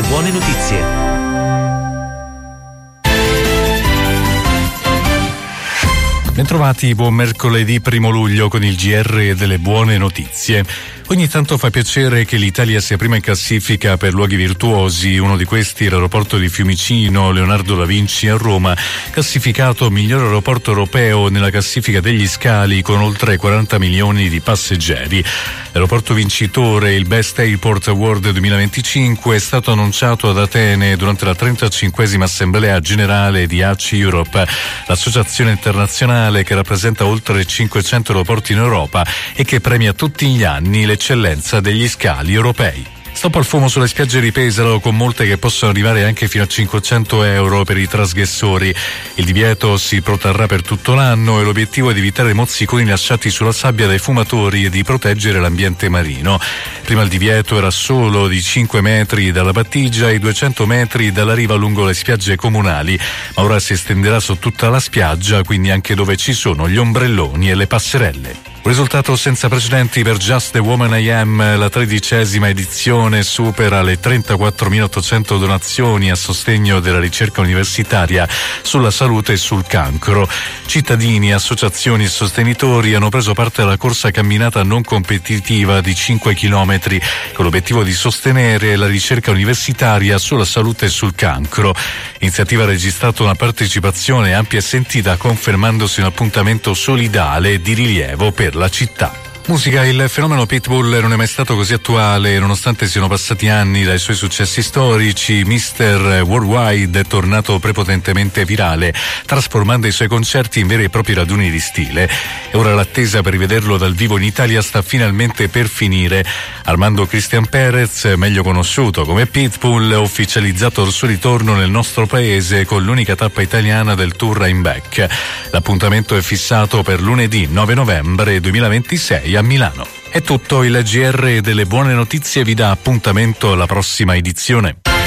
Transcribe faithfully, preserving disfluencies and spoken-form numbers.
delle buone notizie. Bentrovati, buon mercoledì primo luglio con il G R delle buone notizie. Ogni tanto fa piacere che l'Italia sia prima in classifica per luoghi virtuosi. Uno di questi è l'aeroporto di Fiumicino, Leonardo da Vinci a Roma, classificato miglior aeroporto europeo nella classifica degli scali con oltre quaranta milioni di passeggeri. L'aeroporto vincitore, il Best Airport Award duemilaventicinque, è stato annunciato ad Atene durante la trentacinquesima Assemblea Generale di A C I Europe, l'associazione internazionale che rappresenta oltre cinquecento aeroporti in Europa e che premia tutti gli anni l'eccellenza degli scali europei. Stop al fumo sulle spiagge di Pesaro, con multe che possono arrivare anche fino a cinquecento euro per i trasgressori. Il divieto si protrarrà per tutto l'anno e l'obiettivo è di evitare mozziconi lasciati sulla sabbia dai fumatori e di proteggere l'ambiente marino. Prima il divieto era solo di cinque metri dalla battigia e duecento metri dalla riva lungo le spiagge comunali, ma ora si estenderà su tutta la spiaggia, quindi anche dove ci sono gli ombrelloni e le passerelle. Un risultato senza precedenti per Just the Woman I Am. La tredicesima edizione supera le trentaquattromilaottocento donazioni a sostegno della ricerca universitaria sulla salute e sul cancro. Cittadini, associazioni e sostenitori hanno preso parte alla corsa camminata non competitiva di cinque chilometri con l'obiettivo di sostenere la ricerca universitaria sulla salute e sul cancro. L'iniziativa ha registrato una partecipazione ampia e sentita, confermandosi un appuntamento solidale e di rilievo per la città. Musica. Il fenomeno Pitbull non è mai stato così attuale, nonostante siano passati anni dai suoi successi storici. mister Worldwide è tornato prepotentemente virale, trasformando i suoi concerti in veri e propri raduni di stile. E ora l'attesa per rivederlo dal vivo in Italia sta finalmente per finire. Armando Cristian Perez, meglio conosciuto come Pitbull, ha ufficializzato il suo ritorno nel nostro paese con l'unica tappa italiana del tour I'm Back. L'appuntamento è fissato per lunedì nove novembre duemilaventisei a Milano. È tutto. Il G R delle buone notizie vi dà appuntamento alla prossima edizione.